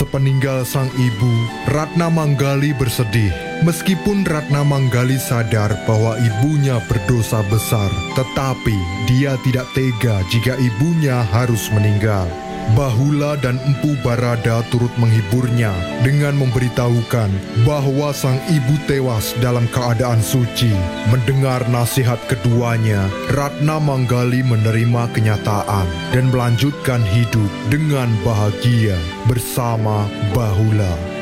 Sepeninggal sang ibu, Ratna Manggali bersedih. Meskipun Ratna Manggali sadar bahwa ibunya berdosa besar, tetapi dia tidak tega jika ibunya harus meninggal. Bahula dan Empu Barada turut menghiburnya dengan memberitahukan bahwa sang ibu tewas dalam keadaan suci. Mendengar nasihat keduanya, Ratna Manggali menerima kenyataan dan melanjutkan hidup dengan bahagia bersama Bahula.